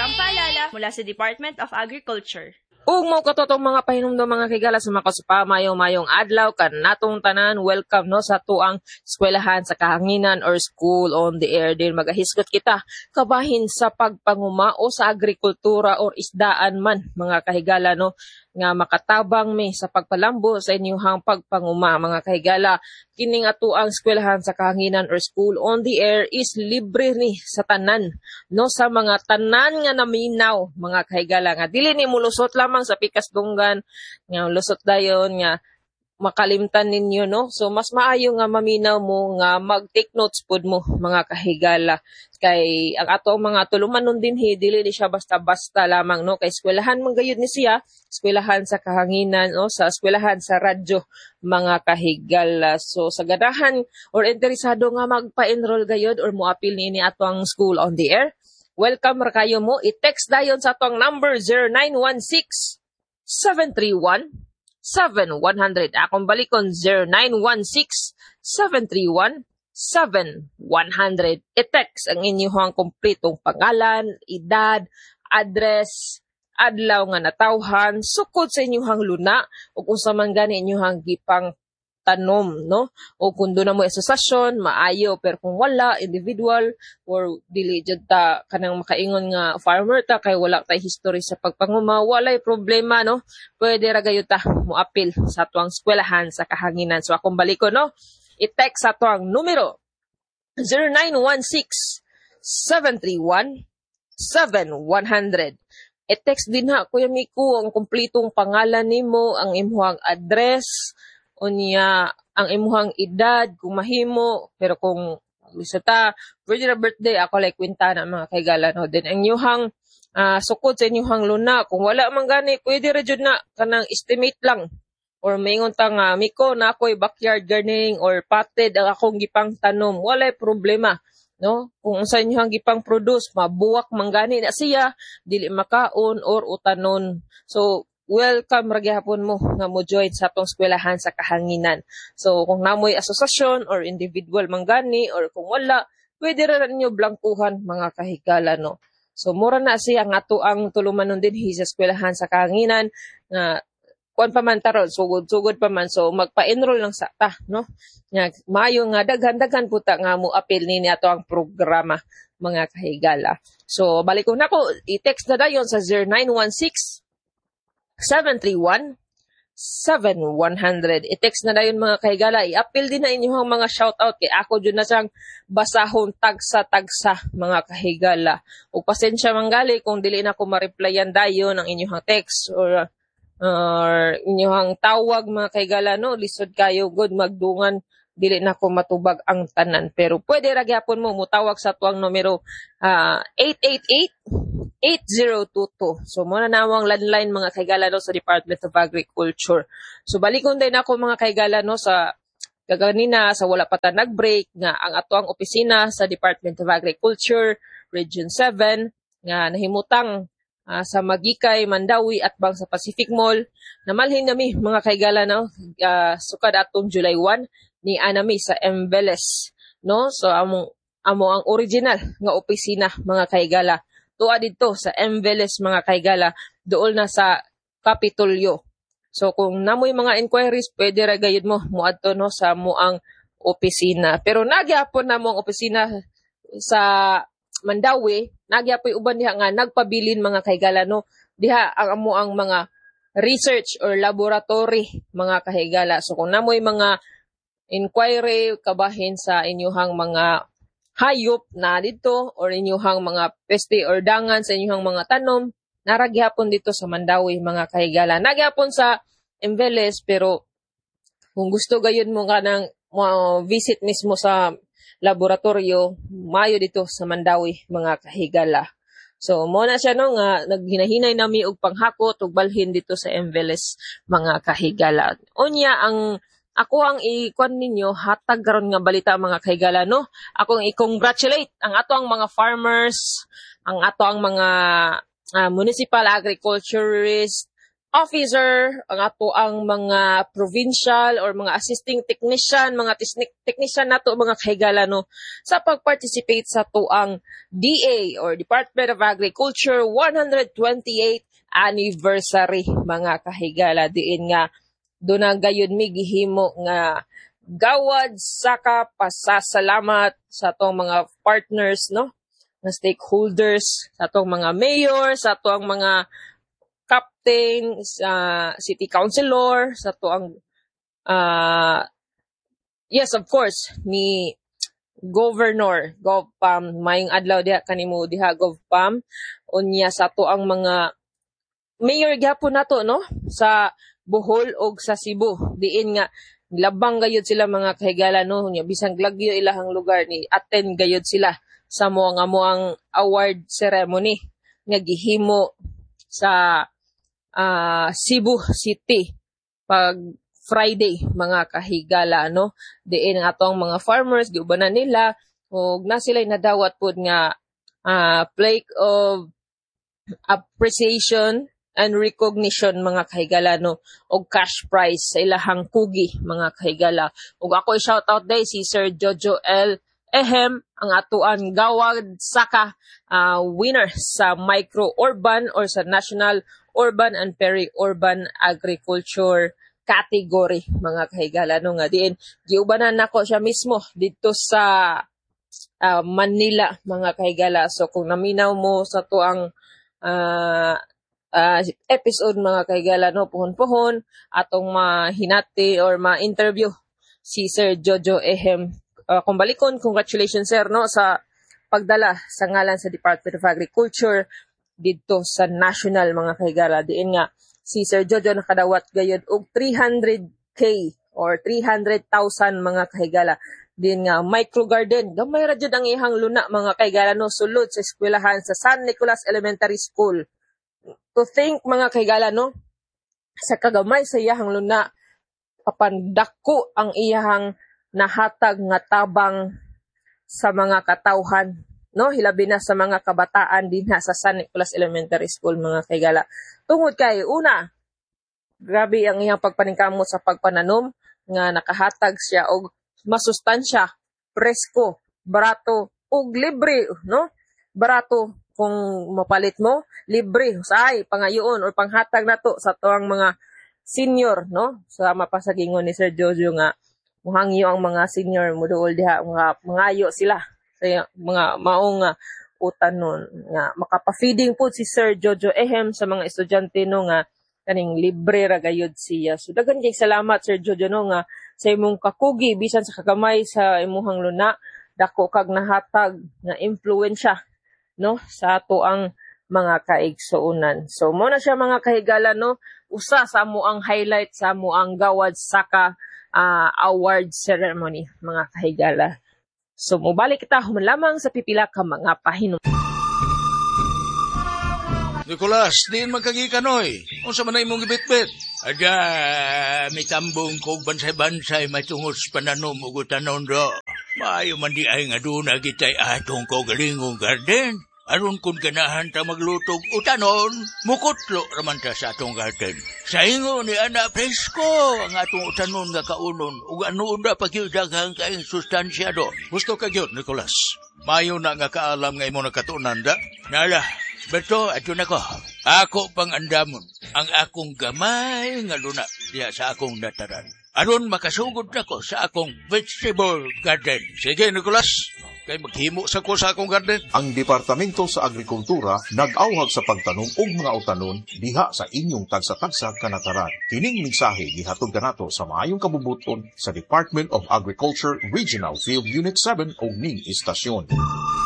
Isang paalala mula sa Department of Agriculture. Ug mo katotong mga pahinumdom mga kigala sa makasupa mayong adlaw kan natong tanan, welcome no sa tuang eskwelahan sa kahanginan or school on the air din magahisgot kita kabahin sa pagpanguma o sa agrikultura or isdaan man mga kahigala no nga makatabang mi sa pagpalambo sa inyong pagpanguma mga kahigala. Kining atuang eskwelahan sa kahanginan or school on the air is libre ni sa tanan no sa mga tanan nga naminaw mga kahigala nga dili ni mulusot lamang sa pikas dunggan nga lusot dayon nga makalimtan ninyo no. So mas maayo nga maminaw mo nga mag-take notes pud mo mga kahigala kay ang ato mga tulumanon dinhi dili ni siya basta-basta lamang no kay eskwelahan man gayud ni siya, eskwelahan sa kahanginan o sa eskwelahan sa radyo mga kahigala. So sa ganahan or interesado nga magpa-enroll gayud or moapil niini ato ang school on the air, welcome ra kayo mo i-text dayon sa atong number 0916 731 7100. Akong balikon 0916-731-7100. I-text ang inyong kompletong pangalan, edad, address, adlaw nga natawhan, sukod sa inyong luna, o kung sa man gani inyong gipang tanom, no? O kung doon na mo asosasyon, maayo, pero kung wala, individual, or dili dyan ta kanang makaingon nga farmer ta, kay wala tay history sa pagpanguma, walay problema, no? Pwede ragayo ta moapil sa tuang eskwelahan sa kahanginan. So akong baliko, no? I-text sa tuang numero 0916-731-7100. I-text din ha, Kuya Miku, ang kumpletong pangalan nimo, ang imuhang address, unya ang imuhang edad kung mahimo, pero kung gusto ta pwede na birthday ako like kwintana mga kaigala no. Then ang inyong sukod sa inyong luna kung wala man gani pwede ra jud na kanang estimate lang or maingon ta nga Miko na ako'y backyard gardening or potted ang akong gipang tanom, walay problema no. Kung sa inyong gipang produce mabuwak man gani na siya dili makaon or utanon, so welcome ra gyapon mo nga mo join sa atong eskwelahan sa kahanginan. So kung namoy asosasyon or individual man gani or kung wala, pwede ra ninyo blangkuhan mga kahigala no. So mura na siya ang ato ang tulumanon din sa eskwelahan sa kahanginan nga kuan pa man taron sugod pa man, so magpa-enroll lang sa ta no. Nga maayo nga daghan-daghan puta nga mo apil ni ato ang programa mga kahigala. So balik ko nako i-text na dayon sa 0916 731-7100. I-text na dayon mga kahigala. I-appeal din na inyong mga shoutout kay ako dyan na siyang basahon tagsa-tagsa mga kahigala. O pasensya manggali kung dili na ko ma-replyan dayon ang inyong text or inyong tawag mga kahigala no. Lisod kayo good magdungan dili na ko matubag ang tanan. Pero pwede ra gyapon mo mutawag sa tuang numero 888-8022. So, muna nawang landline mga kaigala no, sa Department of Agriculture. So, balikon din ako mga kaigala no, sa kaganina sa wala pa ta nag-break nga ang ato ang opisina sa Department of Agriculture, Region 7, nga nahimutang sa Magikay, Mandawi at bang sa Pacific Mall. Namalhin nami mga kaigala no, sukad atong July 1 ni anami sa Embeles. No? So, amo ang original nga opisina mga kaigala. Tuwa dito sa Embeles mga kaigala, dool na sa Kapitolyo. So kung namoy mga inquiries, pwede ra gayud mo muadto no sa muang opisina. Pero nagyapon na mo ang opisina sa Mandawi, nagyapoy uban diha nga nagpabilin mga kaigala no. Diha ang amuang mga research or laboratory mga kahigala. So kung namoy mga inquiry kabahin sa inyuhang mga hayop na dito or inyuhang mga peste or dangan sa inyuhang mga tanom, naragyapon dito sa Mandawi mga kahigala. Nagyapon sa Embeles, pero kung gusto gayon mo ka ng visit mismo sa laboratorio, mayo dito sa Mandawi mga kahigala. So mo na siya no nga naghinahinay nami og panghakot ug balhin dito sa Embeles mga kahigala. Unya ang ako ang i-kwan ninyo hatag karon nga balita mga kahigala no. Ako ang i-congratulate ang ato ang mga farmers, ang ato ang mga municipal agriculturists officer, ang ato ang mga provincial or mga assisting technician, mga technician nato mga kahigala no sa pag-participate sa tuang DA or Department of Agriculture 128th anniversary mga kahigala. Diin nga doon na gayud mi gihimo nga gawad saka pasasalamat sa atong mga partners no, na stakeholders, sa atong mga mayor, sa atong mga captain, sa city councilor, sa tuang yes of course ni Governor Govpam, mayong adlaw diha kanimo diha Govpam, unya sa tuang mga mayor gyapon nato no sa Bohol og sa Cebu. Diin nga labang gayud sila mga kahigala no, unya bisang lagyo ilahang lugar ni attend gayud sila sa moang award ceremony nga gihimo sa Cebu City pag Friday mga kahigala no. Diin ang atong mga farmers giubanan nila ug na sila nadawat pud nga plaque of appreciation and recognition mga kahigala no, og cash prize sa ilahang kugi mga kahigala. Ug ako i-shout out day si Sir Jojo L. Ehem, ang atuan gawad saka winner sa micro-urban or sa National Urban and Peri-Urban Agriculture category mga kahigala no, nga diin giubanan nako siya mismo dito sa Manila mga kahigala. So kung naminaw mo sa tuang episode mga kahigala no, puhon-puhon atong mahinati or ma-interview si Sir Jojo Ehem. Kung balikon, congratulations sir no sa pagdala sa ngalan sa Department of Agriculture dito sa national mga kahigala. Diin nga si Sir Jojo nakadawat gayud og 300k or 300,000 mga kahigala. Diin nga micro garden, gamay ra jud ang ihang luna mga kahigala no, sulod sa eskwelahan sa San Nicolas Elementary School. To think mga kahigala no, sa kagamay sa iyahang luna papandako ang iyahang nahatag nga tabang sa mga katawhan no, hilabi na sa mga kabataan dinha sa San Nicolas Elementary School mga kahigala. Tungod kay una, grabe ang iyang pagpaningkamot sa pagpananom nga nakahatag siya og masustansya, presko, barato ug libre no. Barato kung mapalit mo, libre usay pangayoon or panghatag nato sa tuang mga senior no. Sama pa sa gingon ni Sir Jojo nga muhangyo ang mga senior mo dool diha mga mangayo sila sa mga maong utanon nga makapa-feeding po si Sir Jojo Ehem sa mga estudyante no nga kaning libre ra gayud siya. So daghan kay salamat Sir Jojo no nga sa imong kakugi bisan sa kagamay sa imong luna dako kag nahatag nga impluwensya no sa ato ang mga kaigsuonan. So mo na siya mga kahigala no, usa sa amo ang highlight sa amo ang gawad saka award ceremony mga kahigala. So mobalik kita humalamang sa pipila ka mga pahinom. Nicolas, diin magkagikanoy. Unsa man na imong gibitbit? Ada, may tambong kog bansay-bansay may tungod sa pananom ug utanon do. Maayo man di ay nga doon agitay atong kaugalingong garden. Aron kun ganahan ta maglutog utanon, mukutlo raman ta sa atong garden. Sa ingo ni ana presko ang atong utanon nga kaunon ug anuon pagyudaghang kaayong sustansya do. Gusto ka gyud Nicolas. Mayo na nga kaalam nga imo nakatunan da. Nala, beto ato nako. Ako pang andamon ang akong gamay nga luna diha sa akong dataran. Aron makasugod nako sa akong vegetable garden. Sige Nicolas. Kay maghimo sa ko sa akong garden. Ang Departamento sa Agrikultura nag-awhag sa pagtanom og mga utanon diha sa inyong tagsa-tagsa kanataran. Kining mensahe gihatod kanato sa maayong kabubuton sa Department of Agriculture Regional Field Unit 7 og ning istasyon.